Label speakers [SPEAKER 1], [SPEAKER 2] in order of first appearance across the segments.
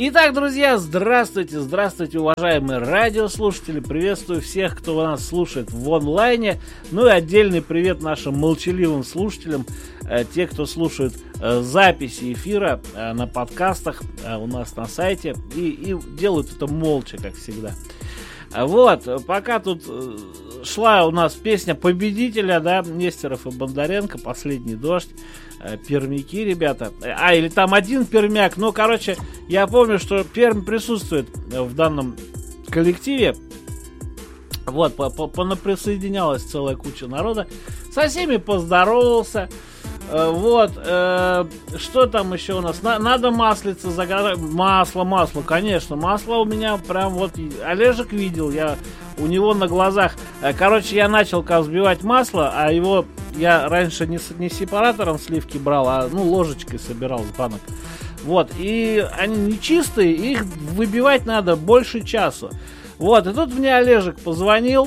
[SPEAKER 1] Итак, друзья, здравствуйте, уважаемые радиослушатели. Приветствую всех, кто нас слушает в онлайне. Ну и отдельный привет нашим молчаливым слушателям, те, кто слушает записи эфира на подкастах у нас на сайте и делают это молча, как всегда. Вот, пока тут шла у нас песня победителя, да, Нестеров и Бондаренко, «Последний дождь», пермяки, ребята. Или там один пермяк, но, короче, я помню, что Пермь присутствует в данном коллективе. Вот, понаприсоединялась целая куча народа. Со всеми поздоровался. Вот, что там еще у нас? Надо маслица загорать. Масло, конечно. Масло у меня прям вот Олежек видел, я у него на глазах. Короче, я начал взбивать масло, а его я раньше не сепаратором сливки брал, а ложечкой собирал с банок. Вот, и они нечистые, их выбивать надо больше часа. Вот, и тут мне Олежек позвонил.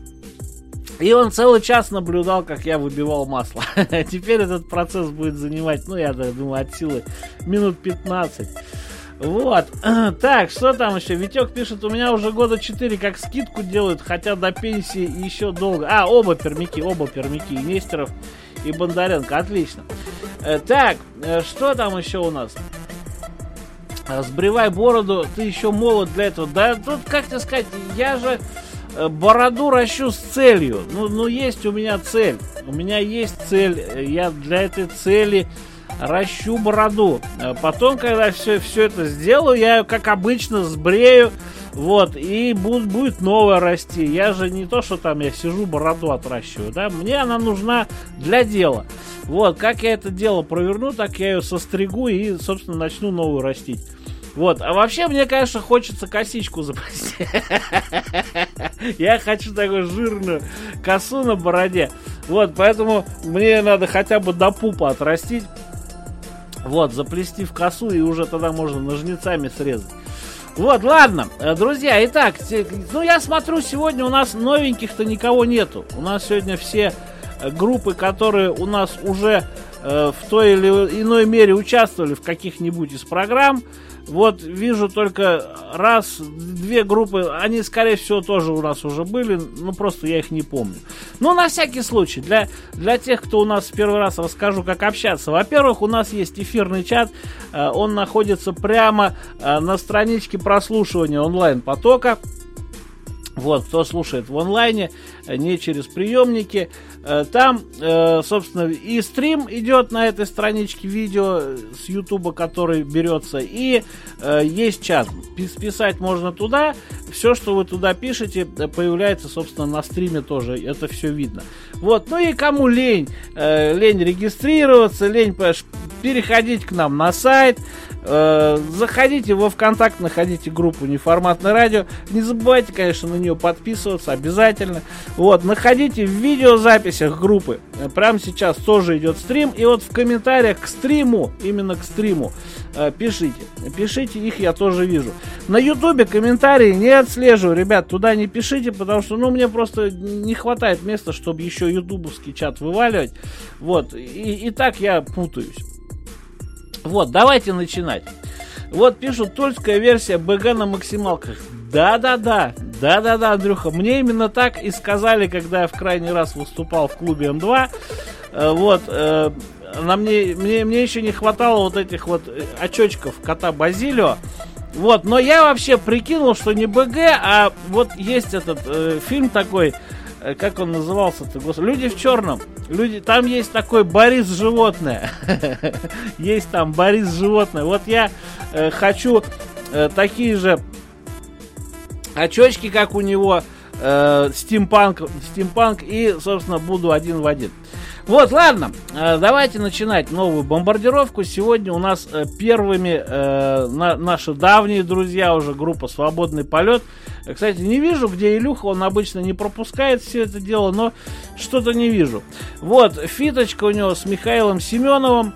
[SPEAKER 1] И он целый час наблюдал, как я выбивал масло. Теперь этот процесс будет занимать, я думаю, от силы минут 15. Вот. Так, что там еще? Витек пишет, у меня уже года 4 как скидку делают, хотя до пенсии еще долго. Оба пермяки, и Нестеров, и Бондаренко. Отлично. Так, что там еще у нас? Сбривай бороду, ты еще молод для этого. Да тут, как тебе сказать, я же... бороду ращу с целью. Есть у меня цель. У меня есть цель. Я для этой цели ращу бороду. Потом, когда все это сделаю, я ее, как обычно, сбрею. Вот, и будет новая расти. Я же не то, что там я сижу, бороду отращиваю, да. Мне она нужна для дела. Вот, как я это дело проверну, так я ее состригу и, собственно, начну новую растить. Вот, а вообще мне, конечно, хочется косичку заплести. Я хочу такую жирную косу на бороде. Вот, поэтому мне надо хотя бы до пупа отрастить. Вот, заплести в косу, и уже тогда можно ножницами срезать. Вот, ладно, друзья, итак, я смотрю, сегодня у нас новеньких-то никого нету. У нас сегодня все группы, которые у нас уже в той или иной мере участвовали в каких-нибудь из программ. Вот, вижу только две группы, они, скорее всего, тоже у нас уже были, просто я их не помню. На всякий случай, для тех, кто у нас в первый раз, расскажу, как общаться. Во-первых, у нас есть эфирный чат, он находится прямо на страничке прослушивания онлайн-потока. Вот, кто слушает в онлайне, не через приемники, там, собственно, и стрим идет на этой страничке видео с Ютуба, который берется, и есть чат. Писать можно туда, все, что вы туда пишете, появляется, собственно, на стриме тоже, это все видно. Вот, и кому лень регистрироваться, лень переходить к нам на сайт, заходите во ВКонтакт, находите группу «Неформатное радио». Не забывайте, конечно, на нее подписываться обязательно. Вот, находите в видеозаписях группы. Прямо сейчас тоже идет стрим. И вот в комментариях к стриму, именно к стриму, пишите, их я тоже вижу. На Ютубе комментарии не отслеживаю, ребят, туда не пишите, потому что, мне просто не хватает места, чтобы еще ютубовский чат вываливать. Вот, и так я путаюсь. Вот, давайте начинать. Вот пишут, тульская версия БГ на максималках. Да-да-да, Андрюха. Мне именно так и сказали, когда я в крайний раз выступал в клубе М2. Вот, мне еще не хватало вот этих вот очочков кота Базилио. Вот, но я вообще прикинул, что не БГ, а вот есть этот фильм такой, как он назывался-то, господи, «Люди в черном». Там есть такой Борис Животное. Есть там Борис Животное. Вот я хочу такие же очечки, как у него, стимпанк, и, собственно, буду один в один. Вот, ладно, давайте начинать новую бомбардировку. Сегодня у нас первыми наши давние друзья, уже группа «Свободный полет». Кстати, не вижу, где Илюха, он обычно не пропускает все это дело, но что-то не вижу. Вот, фиточка у него с Михаилом Семеновым,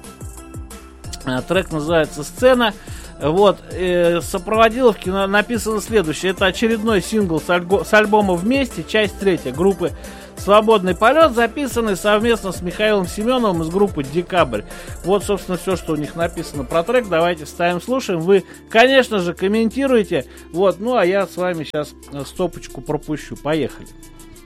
[SPEAKER 1] трек называется «Сцена». Вот, сопроводиловки написано следующее. Это очередной сингл с альбома «Вместе», часть 3 группы «Свободный полет», записанный совместно с Михаилом Семеновым из группы «Декабрь». Вот, собственно, все, что у них написано про трек. Давайте ставим, слушаем. Вы, конечно же, комментируйте. Вот, ну а я с вами сейчас стопочку пропущу. Поехали.